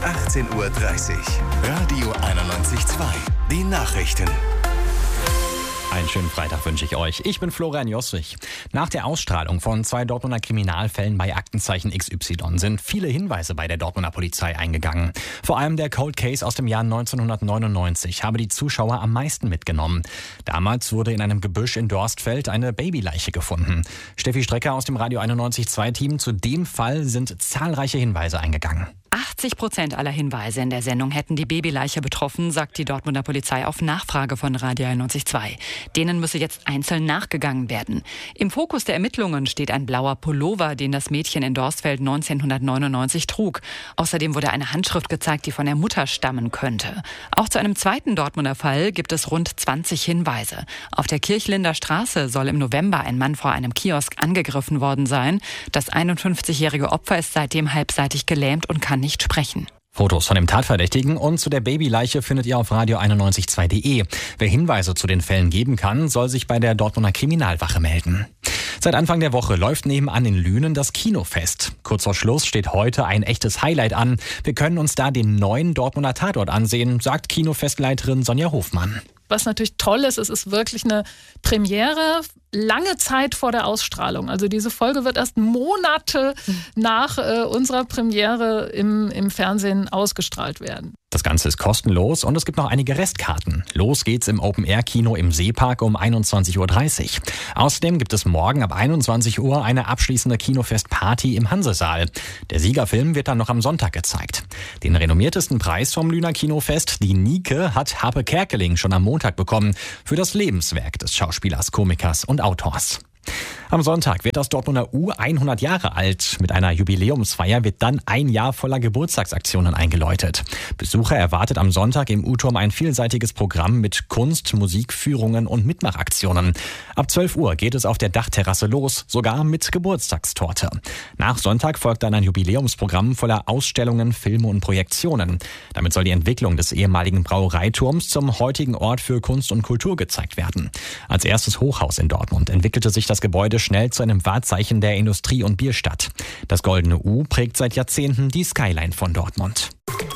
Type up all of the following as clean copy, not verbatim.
18:30 Uhr. Radio 91.2. Die Nachrichten. Einen schönen Freitag wünsche ich euch. Ich bin Florian Josswig. Nach der Ausstrahlung von 2 Dortmunder Kriminalfällen bei Aktenzeichen XY sind viele Hinweise bei der Dortmunder Polizei eingegangen. Vor allem der Cold Case aus dem Jahr 1999 habe die Zuschauer am meisten mitgenommen. Damals wurde in einem Gebüsch in Dorstfeld eine Babyleiche gefunden. Steffi Strecker aus dem Radio 91.2 Team. Zu dem Fall sind zahlreiche Hinweise eingegangen. 80% aller Hinweise in der Sendung hätten die Babyleiche betroffen, sagt die Dortmunder Polizei auf Nachfrage von Radio 91.2. Denen müsse jetzt einzeln nachgegangen werden. Im Fokus der Ermittlungen steht ein blauer Pullover, den das Mädchen in Dorstfeld 1999 trug. Außerdem wurde eine Handschrift gezeigt, die von der Mutter stammen könnte. Auch zu einem zweiten Dortmunder Fall gibt es rund 20 Hinweise. Auf der Kirchlinder Straße soll im November ein Mann vor einem Kiosk angegriffen worden sein. Das 51-jährige Opfer ist seitdem halbseitig gelähmt und kann nicht sprechen. Fotos von dem Tatverdächtigen und zu der Babyleiche findet ihr auf radio912.de. Wer Hinweise zu den Fällen geben kann, soll sich bei der Dortmunder Kriminalwache melden. Seit Anfang der Woche läuft nebenan in Lünen das Kinofest. Kurz vor Schluss steht heute ein echtes Highlight an. Wir können uns da den neuen Dortmunder Tatort ansehen, sagt Kinofestleiterin Sonja Hofmann. Was natürlich toll ist, es ist wirklich eine Premiere, lange Zeit vor der Ausstrahlung. Also diese Folge wird erst Monate nach unserer Premiere im Fernsehen ausgestrahlt werden. Das Ganze ist kostenlos und es gibt noch einige Restkarten. Los geht's im Open-Air-Kino im Seepark um 21:30 Uhr. Außerdem gibt es morgen ab 21 Uhr eine abschließende Kinofest-Party im Hansesaal. Der Siegerfilm wird dann noch am Sonntag gezeigt. Den renommiertesten Preis vom Lüner Kinofest, die Nike, hat Harpe Kerkeling schon am Montag bekommen für das Lebenswerk des Schauspielers, Komikers und Autors. Am Sonntag wird das Dortmunder U 100 Jahre alt. Mit einer Jubiläumsfeier wird dann ein Jahr voller Geburtstagsaktionen eingeläutet. Besucher erwartet am Sonntag im U-Turm ein vielseitiges Programm mit Kunst, Musik, Führungen und Mitmachaktionen. Ab 12 Uhr geht es auf der Dachterrasse los, sogar mit Geburtstagstorte. Nach Sonntag folgt dann ein Jubiläumsprogramm voller Ausstellungen, Filme und Projektionen. Damit soll die Entwicklung des ehemaligen Brauereiturms zum heutigen Ort für Kunst und Kultur gezeigt werden. Als erstes Hochhaus in Dortmund entwickelte sich das Gebäude schnell zu einem Wahrzeichen der Industrie- und Bierstadt. Das Goldene U prägt seit Jahrzehnten die Skyline von Dortmund.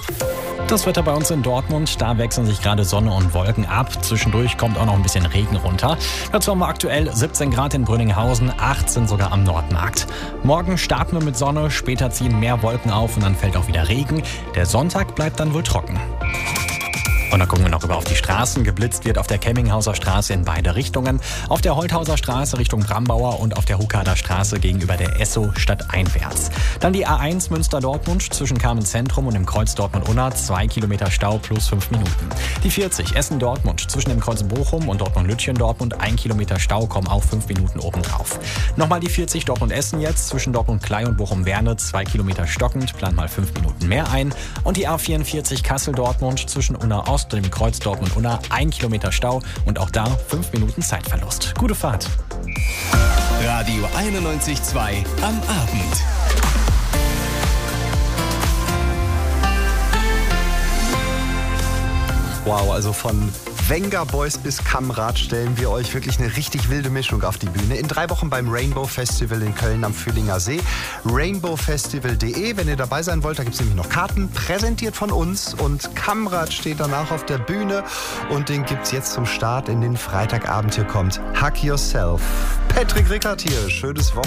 Das Wetter bei uns in Dortmund, da wechseln sich gerade Sonne und Wolken ab. Zwischendurch kommt auch noch ein bisschen Regen runter. Dazu haben wir aktuell 17 Grad in Brünninghausen, 18 sogar am Nordmarkt. Morgen starten wir mit Sonne, später ziehen mehr Wolken auf und dann fällt auch wieder Regen. Der Sonntag bleibt dann wohl trocken. Und dann gucken wir noch rüber auf die Straßen. Geblitzt wird auf der Kemminghauser Straße in beide Richtungen, auf der Holthauser Straße Richtung Brambauer und auf der Hukader Straße gegenüber der Esso stadteinwärts. Dann die A1 Münster-Dortmund zwischen Carmen-Zentrum und dem Kreuz Dortmund-Unna, 2 Kilometer Stau plus 5 Minuten. Die 40 Essen-Dortmund zwischen dem Kreuz Bochum und Dortmund-Lütchen-Dortmund, 1 Kilometer Stau, kommen auch 5 Minuten obendrauf. Nochmal die 40 Dortmund-Essen jetzt zwischen Dortmund-Klei und Bochum-Werne, 2 Kilometer stockend, plan mal 5 Minuten mehr ein. Und die A44 Kassel-Dortmund zwischen Unna-Ost und dem Kreuz Dortmund-Unna, 1 Kilometer Stau und auch da 5 Minuten Zeitverlust. Gute Fahrt. Radio 91.2 am Abend. Wow, also von Venga Boys bis Kamrad stellen wir euch wirklich eine richtig wilde Mischung auf die Bühne. In 3 Wochen beim Rainbow Festival in Köln am Fühlinger See. rainbowfestival.de, wenn ihr dabei sein wollt, da gibt es nämlich noch Karten, präsentiert von uns. Und Kamrad steht danach auf der Bühne und den gibt es jetzt zum Start in den Freitagabend. Hier kommt Hug Yourself. Patrick Rickert hier, schönes Wochenende.